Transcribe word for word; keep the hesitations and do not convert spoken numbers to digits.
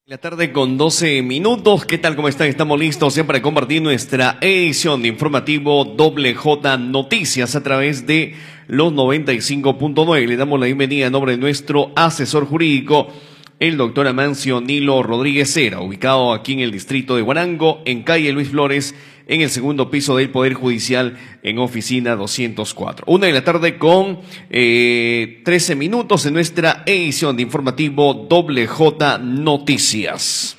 La tarde con doce minutos. ¿Qué tal? ¿Cómo están? Estamos listos siempre para compartir nuestra edición de informativo Doble J Noticias a través de los noventa y cinco punto nueve. Le damos la bienvenida en nombre de nuestro asesor jurídico, el doctor Amancio Nilo Rodríguez Cera, ubicado aquí en el distrito de Huarango, en calle Luis Flores, en el segundo piso del Poder Judicial, en oficina doscientos cuatro. Una de la tarde con eh, trece minutos en nuestra edición de informativo Doble J Noticias.